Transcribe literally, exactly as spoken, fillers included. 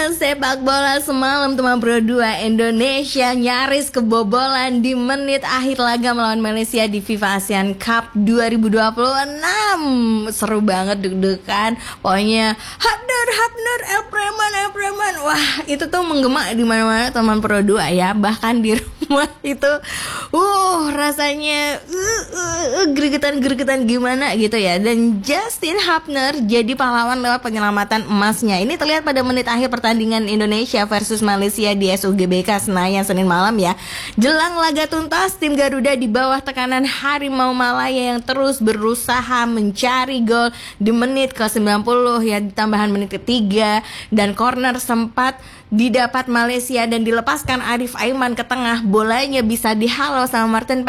Pertandingan sepak bola semalam teman Pro dua, Indonesia nyaris kebobolan di menit akhir laga melawan Malaysia di FIFA ASEAN Cup dua ribu dua puluh enam. Seru banget, deg-degan. Pokoknya Hapner, Hapner, El Preman, El Preman. Wah, itu tuh menggema di mana-mana teman Pro dua ya. Bahkan di rumah itu uh rasanya uh, uh, uh, gregetan-gregetan gimana gitu ya. Dan Justin Hapner jadi pahlawan lewat penyelamatan emasnya. Ini terlihat pada menit akhir pertandingan Indonesia versus Malaysia di S U G B K Senayan Senin malam ya. Jelang laga tuntas, tim Garuda di bawah tekanan Harimau Malaya yang terus berusaha mencari gol di menit ke sembilan puluh ya, di tambahan menit ketiga, dan corner sempat didapat Malaysia dan dilepaskan Arif Aiman ke tengah. Bolanya bisa dihalau sama Martin